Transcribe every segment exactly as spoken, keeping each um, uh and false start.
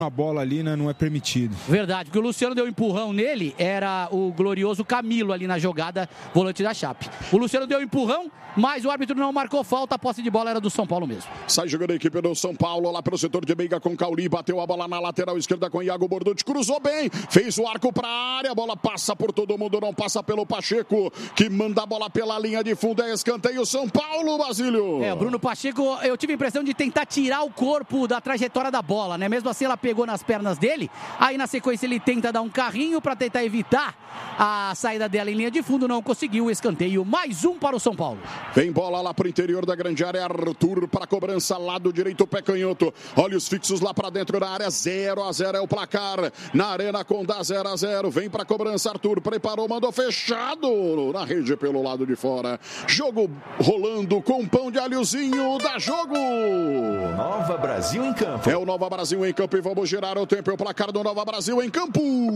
a bola ali, né, não é permitido. Verdade, porque o Luciano deu um empurrão nele, era o glorioso Camilo ali na jogada, volante da Chape. O Luciano deu um empurrão, mas o árbitro não marcou falta, a posse de bola era do São Paulo mesmo. Sai jogando a equipe do São Paulo, lá pelo setor de meiga com Cauli, bateu a bola na lateral esquerda com Iago Borducci, cruzou bem, fez o arco para a área, a bola passa por todo mundo, não passa pelo Pacheco, que manda a bola pela linha de fundo, é escanteio São Paulo, Basílio. É, o Bruno Pacheco, eu tive a impressão de tentar tirar o corpo da trajetória da bola, né? Mesmo assim ela pegou nas pernas dele, aí na sequência ele tenta dar um carrinho para tentar evitar a saída dela em linha de fundo, não conseguiu, o escanteio, mais um para o São Paulo. Vem bola lá para o interior da grande área, Arthur para cobrança, lado direito, pé canhoto, olhos fixos lá para dentro da área, zero a zero é o placar, na Arena Condá zero a zero, vem para cobrança Arthur, preparou, mandou fechado na rede pelo lado de fora, jogo rolando com pão de alhozinho, dá jogo. Nova Brasil em campo. É o Nova Brasil em campo e vamos girar o tempo, é o placar do Nova Brasil em campo.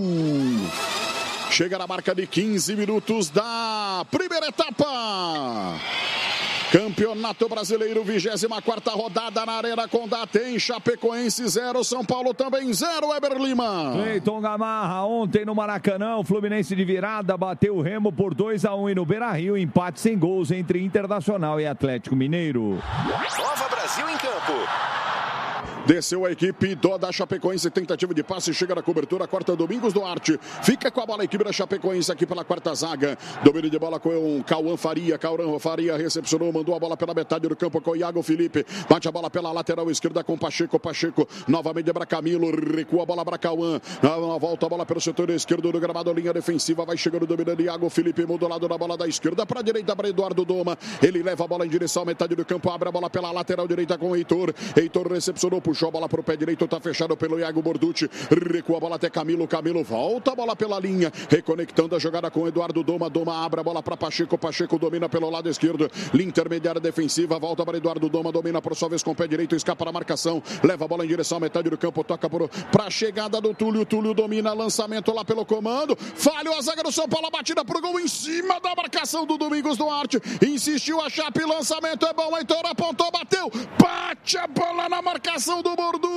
Chega na marca de quinze minutos da primeira etapa. Campeonato Brasileiro, vigésima quarta rodada na Arena Condá, tem Chapecoense zero, São Paulo também zero, Weber Lima. Cleiton Gamarra, ontem no Maracanã, o Fluminense de virada bateu o Remo por dois a um e no Beira-Rio, empate sem gols entre Internacional e Atlético Mineiro. Nova Brasil em campo. Desceu a equipe do, da Chapecoense, tentativa de passe, chega na cobertura, corta Domingos Duarte, fica com a bola a equipe da Chapecoense aqui pela quarta zaga, domínio de bola com o Cauã Faria, Cauã Faria recepcionou, mandou a bola pela metade do campo com o Iago Felipe, bate a bola pela lateral esquerda com Pacheco, Pacheco, novamente para Camilo, recua a bola para Cauã, volta a bola pelo setor esquerdo do gramado, linha defensiva, vai chegando dominando Iago Felipe, muda o lado da bola da esquerda para a direita para Eduardo Doma, ele leva a bola em direção à metade do campo, abre a bola pela lateral direita com o Heitor, Heitor recepcionou, puxou a bola para o pé direito, tá fechado pelo Iago Borducci, recua a bola até Camilo, Camilo volta a bola pela linha, reconectando a jogada com Eduardo Doma, Doma abre a bola para Pacheco, Pacheco domina pelo lado esquerdo, linha intermediária defensiva, volta para Eduardo Doma, domina por sua vez com o pé direito, escapa na marcação, leva a bola em direção à metade do campo, toca para a chegada do Túlio, Túlio domina, lançamento lá pelo comando, falhou a zaga do São Paulo, a batida pro gol em cima da marcação do Domingos Duarte, insistiu a Chape, lançamento é bom, Heitor apontou, bateu, bate a bola na marcação do Borducci,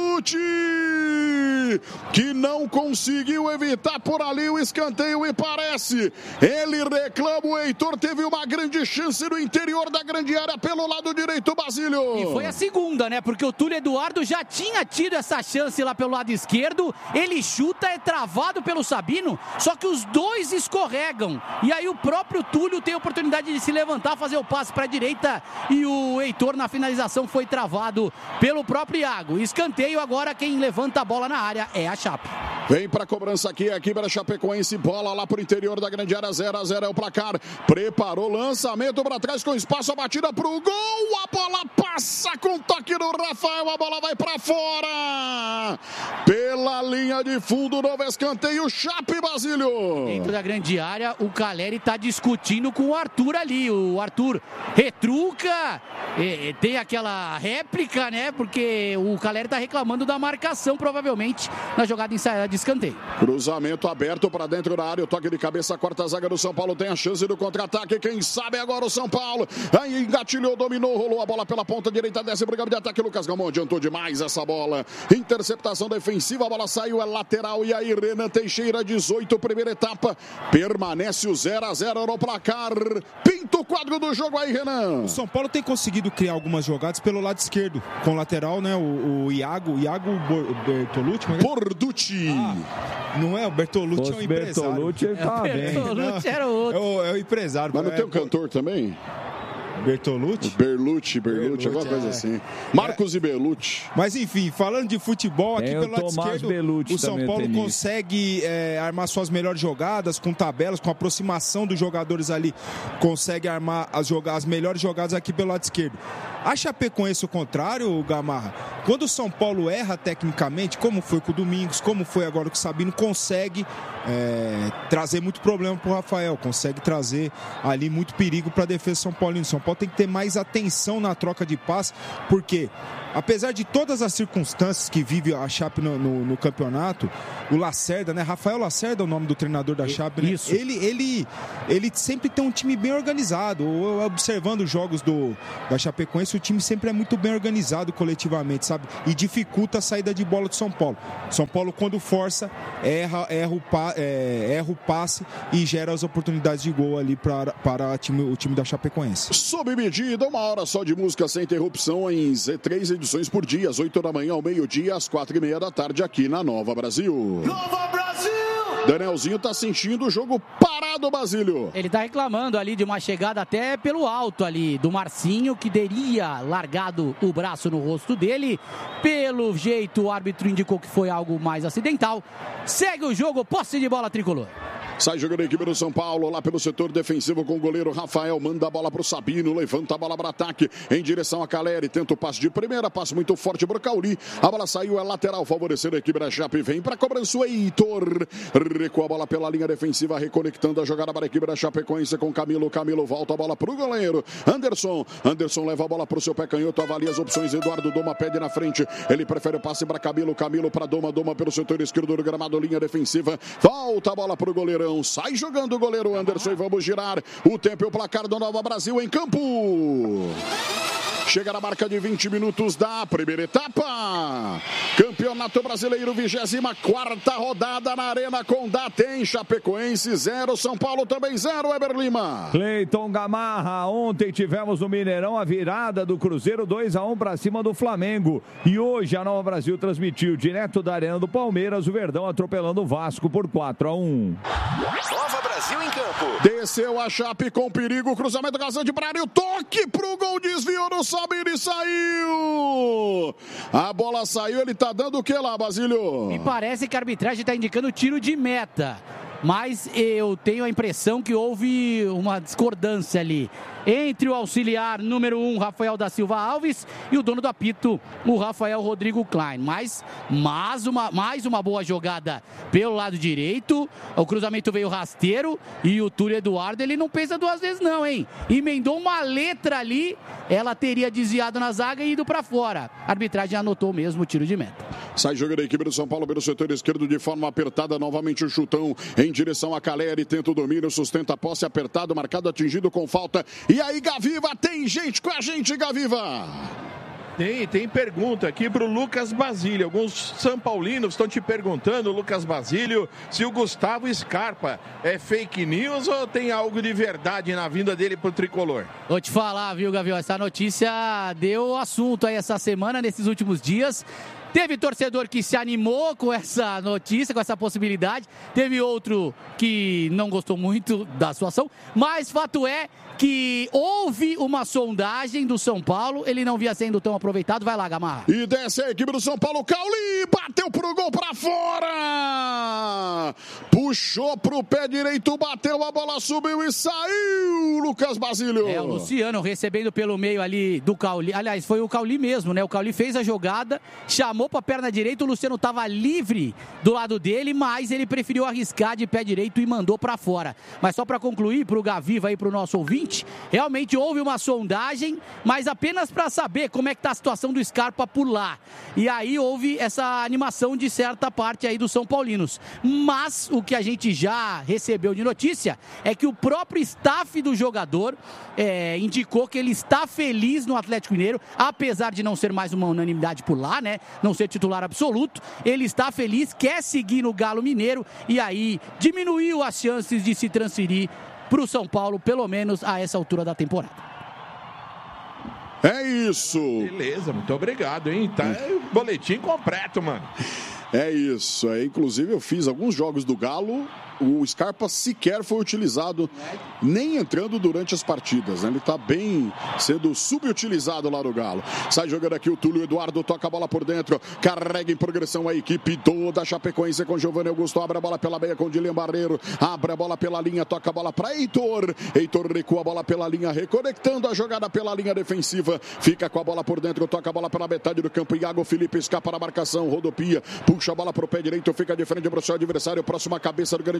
que não conseguiu evitar por ali o escanteio e parece, ele reclama, o Heitor teve uma grande chance no interior da grande área pelo lado direito, Basílio. E foi a segunda, né, porque o Túlio Eduardo já tinha tido essa chance lá pelo lado esquerdo, ele chuta, é travado pelo Sabino, só que os dois escorregam, e aí o próprio Túlio tem a oportunidade de se levantar, fazer o passe para a direita, e o Heitor na finalização foi travado pelo próprio Iago, escanteio. Agora quem levanta a bola na área é a Chape. Vem para a cobrança aqui, aqui para a Chapecoense, bola lá para o interior da grande área, zero a zero é o placar, preparou lançamento para trás com espaço, a batida para o gol, a bola passa com toque do Rafael, a bola vai para fora, pela linha de fundo, novo escanteio, Chape, Basílio. Dentro da grande área, o Caleri está discutindo com o Arthur ali, o Arthur retruca, e, tem aquela réplica, né, porque o Caleri está reclamando da marcação, provavelmente, na jogada ensaiada de escanteio. Cruzamento aberto para dentro da área, o toque de cabeça, corta a zaga do São Paulo, tem a chance do contra-ataque, quem sabe agora o São Paulo, aí engatilhou, dominou, rolou a bola pela ponta direita, desce pro campo de ataque, Lucas Galmão adiantou demais essa bola, interceptação defensiva, a bola saiu, é lateral, e aí Renan Teixeira, dezoito, primeira etapa, permanece o zero a zero no placar, pinta o quadro do jogo aí, Renan. O São Paulo tem conseguido criar algumas jogadas pelo lado esquerdo, com o lateral, né, o, o Iago, Iago Bertolucci, mas... Borducci. Ah, não é, o Bertolucci é um empresário. Bertolucci, ele tá bem. Bertolucci era outro. É o, é o empresário. Mas não é, tem um cantor também? Bertolucci? Berlucci, Berlucci, alguma coisa é. assim. Marcos é. e Berlucci. Mas enfim, falando de futebol, aqui é, pelo lado esquerdo, Bellucci o São Paulo consegue é, armar suas melhores jogadas, com tabelas, com aproximação dos jogadores ali, consegue armar as, jogadas, as melhores jogadas aqui pelo lado esquerdo. A Chapecoense o contrário, Gamarra, quando o São Paulo erra tecnicamente, como foi com o Domingos, como foi agora com o Sabino, consegue é, trazer muito problema pro Rafael, consegue trazer ali muito perigo para a defesa São Paulino. São Paulo Paulo tem que ter mais atenção na troca de passe, porque apesar de todas as circunstâncias que vive a Chape no, no, no campeonato, o Lacerda, né? Rafael Lacerda é o nome do treinador da Chape, né? Isso. Ele, ele, ele sempre tem um time bem organizado. Observando os jogos do, da Chapecoense, o time sempre é muito bem organizado coletivamente, sabe? E dificulta a saída de bola do São Paulo. São Paulo, quando força, erra, erra, o, pa, é, erra o passe e gera as oportunidades de gol ali para, para o, time, o time da Chapecoense. Sob medida, uma hora só de música sem interrupção em Z três edições por dia, às oito da manhã, ao meio-dia, às quatro e meia da tarde, aqui na Nova Brasil. Nova Brasil! Danielzinho tá sentindo o jogo parado, Basílio. Ele tá reclamando ali de uma chegada até pelo alto ali do Marcinho, que teria largado o braço no rosto dele. Pelo jeito, o árbitro indicou que foi algo mais acidental. Segue o jogo, posse de bola tricolor. Sai jogando a equipe do São Paulo, lá pelo setor defensivo com o goleiro Rafael, manda a bola pro Sabino, levanta a bola para ataque, em direção a Caleri, tenta o passe de primeira, passe muito forte pro Cauli, a bola saiu, é lateral, favorecendo a equipe da Chape, vem pra cobrança o Heitor, recua a bola pela linha defensiva, reconectando a jogada para a equipe da Chapecoense com Camilo, Camilo volta a bola pro goleiro, Anderson, Anderson leva a bola pro seu pé canhoto, avalia as opções, Eduardo Doma pede na frente, ele prefere o passe para Camilo, Camilo para Doma, Doma pelo setor esquerdo do gramado, linha defensiva, volta a bola pro goleirão, sai jogando o goleiro Anderson e vamos girar o tempo e o placar do Nova Brasil em campo. Chega na marca de vinte minutos da primeira etapa. Campeonato Brasileiro, vigésima quarta rodada na Arena Condá. Tem Chapecoense zero, São Paulo também zero, Eber Lima. Cleiton Gamarra, ontem tivemos no Mineirão a virada do Cruzeiro dois a um para cima do Flamengo. E hoje a Nova Brasil transmitiu direto da Arena do Palmeiras o Verdão atropelando o Vasco por quatro a um. Nova Brasil em campo. Desceu a Chape com perigo, cruzamento rasante para área, o toque pro gol, desviou no Sabino e saiu. A bola saiu, ele tá dando o que lá, Basílio? Me parece que a arbitragem está indicando tiro de meta, mas eu tenho a impressão que houve uma discordância ali entre o auxiliar número um, Rafael da Silva Alves, e o dono do apito, o Rafael Rodrigo Klein. Mas, mas uma, mais uma boa jogada pelo lado direito, o cruzamento veio rasteiro e o Túlio Eduardo, ele não pensa duas vezes não, hein? Emendou uma letra ali, ela teria desviado na zaga e ido para fora. A arbitragem anotou mesmo o tiro de meta. Sai jogando a equipe do São Paulo pelo setor esquerdo de forma apertada, novamente o chutão em direção a Caleri, tenta o domínio, sustenta a posse, apertado, marcado, atingido com falta. E aí, Gaviva, tem gente com a gente, Gaviva! Tem, tem pergunta aqui para o Lucas Basílio. Alguns São Paulinos estão te perguntando, Lucas Basílio, se o Gustavo Scarpa é fake news ou tem algo de verdade na vinda dele para o Tricolor? Vou te falar, viu, Gavião? Essa notícia deu assunto aí essa semana, nesses últimos dias. Teve torcedor que se animou com essa notícia, com essa possibilidade. Teve outro que não gostou muito da sua ação. Mas fato é que houve uma sondagem do São Paulo. Ele não via sendo tão aproveitado. Vai lá, Gamarra. E desce a equipe do São Paulo. Cauli bateu pro gol pra fora. Puxou pro pé direito, bateu, a bola subiu e saiu. Lucas Basílio. É, o Luciano recebendo pelo meio ali do Cauli. Aliás, foi o Cauli mesmo, né? O Cauli fez a jogada, chamou pra perna direita. O Luciano tava livre do lado dele, mas ele preferiu arriscar de pé direito e mandou pra fora. Mas só pra concluir, pro Gaviva aí, pro nosso ouvinte, realmente houve uma sondagem, mas apenas pra saber como é que tá a situação do Scarpa por lá. E aí houve essa animação de certa parte aí dos São Paulinos. Mas o que a gente já recebeu de notícia é que o próprio staff do jogador é, indicou que ele está feliz no Atlético Mineiro, apesar de não ser mais uma unanimidade por lá, né? Não ser titular absoluto, ele está feliz, quer seguir no Galo Mineiro e aí diminuiu as chances de se transferir para o São Paulo, pelo menos a essa altura da temporada. É isso. Beleza, muito obrigado, hein? Tá boletim completo, mano. É isso. É, inclusive eu fiz alguns jogos do Galo. O Scarpa sequer foi utilizado, nem entrando durante as partidas, né? Ele está bem sendo subutilizado lá no Galo. Sai jogando aqui o Túlio Eduardo, toca a bola por dentro, carrega em progressão a equipe toda Chapecoense com Giovanni Augusto, abre a bola pela meia com Dilian Barreiro, abre a bola pela linha, toca a bola para Heitor, Heitor recua a bola pela linha, reconectando a jogada pela linha defensiva, fica com a bola por dentro, toca a bola pela metade do campo, Iago Felipe escapa na marcação, rodopia, puxa a bola para o pé direito, fica de frente para o seu adversário, próxima cabeça do grande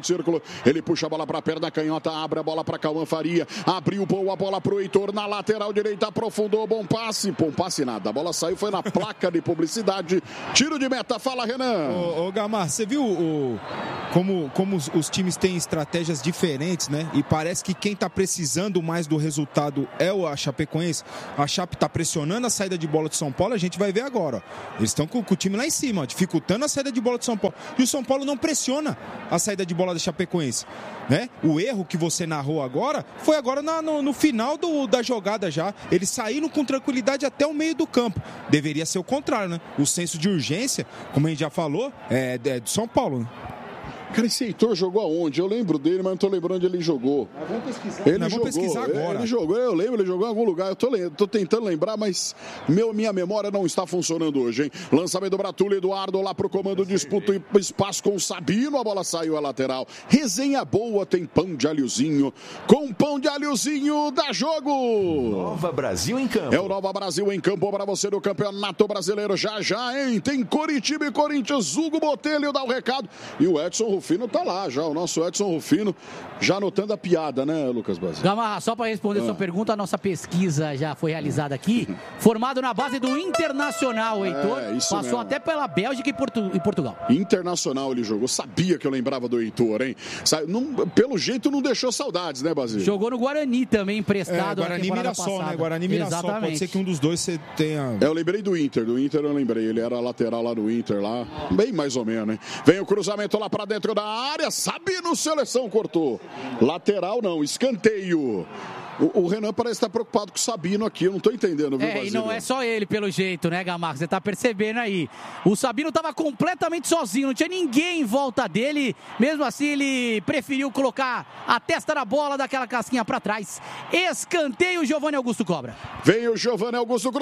círculo. Ele puxa a bola para a perna canhota, abre a bola para Cauã Faria. Abriu boa bola para o Heitor na lateral direita, aprofundou, bom passe. Bom passe nada, a bola saiu, foi na placa de publicidade. Tiro de meta, fala Renan. Ô, ô Gamar, você viu o, como, como os, os times têm estratégias diferentes, né? E parece que quem tá precisando mais do resultado é o a Chapecoense. A Chape tá pressionando a saída de bola de São Paulo, a gente vai ver agora, ó. Eles estão com, com o time lá em cima, ó, dificultando a saída de bola de São Paulo. E o São Paulo não pressiona a saída de bola da Chapecoense, né? O erro que você narrou agora foi agora na, no, no final do, da jogada já. Eles saíram com tranquilidade até o meio do campo. Deveria ser o contrário, né? O senso de urgência, como a gente já falou, é, é do São Paulo, né? Cara, esse Heitor jogou aonde? Eu lembro dele, mas não tô lembrando onde ele jogou. Nós vamos pesquisar. Ele Nós jogou, vamos pesquisar agora. Ele jogou, eu lembro, ele jogou em algum lugar. Eu tô, tô tentando lembrar, mas meu, minha memória não está funcionando hoje, hein? Lançamento do Bratulio, Eduardo lá pro comando, disputa o espaço com o Sabino, a bola saiu a lateral. Resenha boa, tem pão de alhozinho. Com pão de alhozinho, dá jogo! Nova Brasil em campo. É o Nova Brasil em campo para você do Campeonato Brasileiro. Já, já, hein? Tem Coritiba e Corinthians. Hugo Botelho dá o recado. E o Edson Rufino tá lá já. O nosso Edson Rufino já anotando a piada, né, Lucas Basílio? Gamarra, só para responder a sua ah. pergunta, a nossa pesquisa já foi realizada aqui. Formado na base do Internacional, o Heitor. É, isso passou mesmo. até pela Bélgica e, Portu e Portugal. Internacional ele jogou. Sabia que eu lembrava do Heitor, hein? Sa- não, pelo jeito não deixou saudades, né, Basílio? Jogou no Guarani também, emprestado. É, Guarani Mirassol, passada. né? Guarani Mirassol. Exatamente. Pode ser que um dos dois você tenha... É, eu lembrei do Inter, do Inter eu lembrei, ele era lateral lá no Inter, lá, bem mais ou menos, hein? Vem o cruzamento lá pra dentro da área, Sabino, seleção, cortou. Lateral não, escanteio. O, o Renan parece estar preocupado com o Sabino aqui, eu não tô entendendo, viu, É, Basílio? e não é só ele, pelo jeito, né, Gamarra? Você tá percebendo aí. O Sabino tava completamente sozinho, não tinha ninguém em volta dele. Mesmo assim, ele preferiu colocar a testa na bola, daquela casquinha pra trás. Escanteio, Giovanni Augusto cobra. Vem o Giovanni Augusto